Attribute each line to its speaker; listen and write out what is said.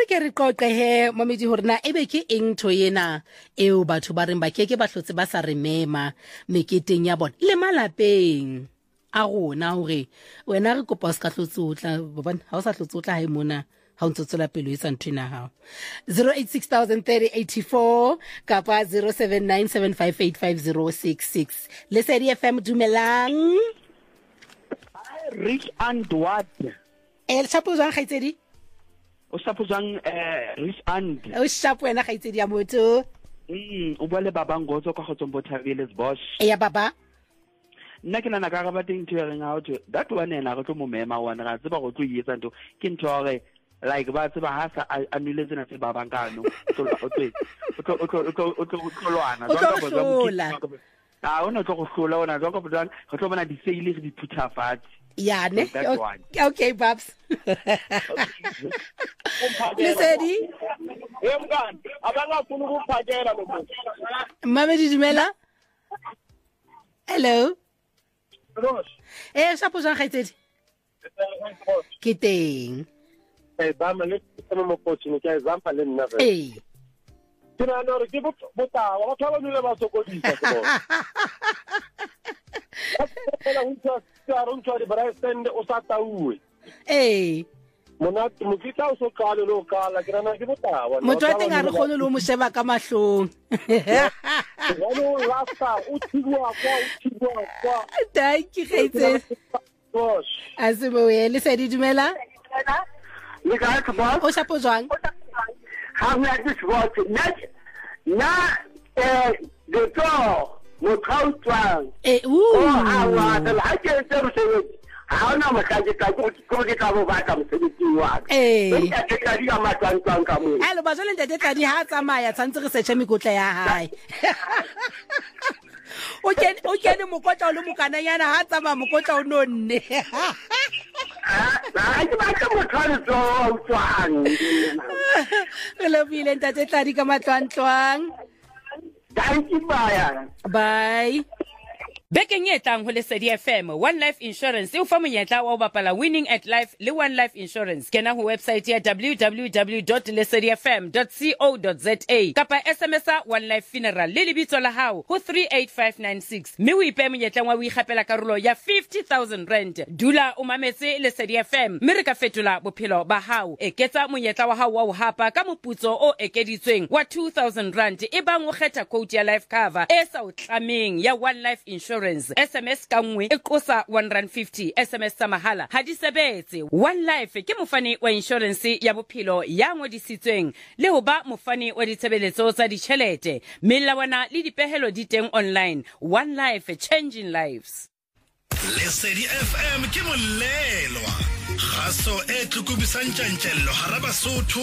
Speaker 1: ke re qoqe he Momedi hore na ebe ke eng ntho ena eo batho ba reng ba keke ba hlotse ba sa re mema meketeng ya bona le malapeng a rona hore wena re kopa se ka hlotse o tla bobane ha o sa hlotse o tla ha imona ha o ntse tsela pelo isa ntho ena hao 08603084 kapa 0797585066 Lesedi FM dumelang
Speaker 2: Rich and what?
Speaker 1: Shapo jang khaitsedi
Speaker 2: O shapo jang Rich and
Speaker 1: o shapo wena khaitsedi ya motho
Speaker 2: o bua le baba Ngotso kwa Kgotsong Bothabile Bosch
Speaker 1: ya baba
Speaker 2: nna ke nana ka ga bateng ntho re nga ho that one ena go tlo mo mema one ra tseba go tlo yetsa ntho ke ntho gore like ba tseba ha sa anule tsena tse ba bankano o tlo lwana ona tlo go hlola ona tlo go botang go tlo bona di sale di phuthafatse
Speaker 1: ya ne okay babs Lesedi
Speaker 3: mngani abangafuna ukuphakela lokho
Speaker 1: Mamedi dumela hello shapo jang khaitsedi ke teng
Speaker 3: ba mane tsema mo potchini ke example le nna ke na no re ke botawa ba thaba nile ba sokodisa ke bona la untsha tsaro untsha di bara sende o sa tauwe mona mokita o so kale lo kala ke na ke botawa
Speaker 1: motho a teng a re khone lo mo sheba ka mahlong
Speaker 3: no lasta o thibwa kwa
Speaker 1: dai ke khaitsedi asimo ye Lesedi dumela
Speaker 4: le ka ka ba
Speaker 1: o shapo jwang
Speaker 4: ha we at this watch na de to mo kautwa ha wa la ke tsero se ha ona mo ka ke bo ba ka mosebetsi wa ke ka di ma tsantsa ka mo
Speaker 1: hello ba jole ntate tla di ha tsamaya tsantse re search mikotla ya hae o kene mokotla o le mokananyana ha tsamaya mokotla o nonne
Speaker 4: ke ba ka mo tshwanetse o tswang
Speaker 1: re lebile ntate tla di ka matlwantlwang
Speaker 4: thank you
Speaker 1: bye
Speaker 5: Bekeng e tlang ho Lesedi FM, One Life Insurance e o fa monyetla wa ho bapala Winning at Life le One Life Insurance. Kena ho website ya www.lesedifm.co.za kapa SMS-a One Life Funeral le lebitso la hao ho 38596. Mme o ipe monyetla wa ho ikgapela karolo ya 50,000 rand. Dula o mametse Lesedi FM, mme re ka fetola bophelo ba hao. Eketsa monyetla wa hao wa ho hapa ka moputso o ekeditsweng wa 2,000 rand e bang o kgetha quote ya life cover e sa o tlameng ya One Life Insurance. SMS ka nngwe e qosa 150 SMS tsa mahala ha di sebetse. One Life ke mofani wa insurance ya bophelo ya ngodisitsweng le ho ba mofani wa ditshebeletso tsa ditjhelete. Melawana le dipehelo di teng online. One Life, changing lives.
Speaker 6: Lesedi FM ke molelwa khaso e tlukubisang tjantjello haraba Sotho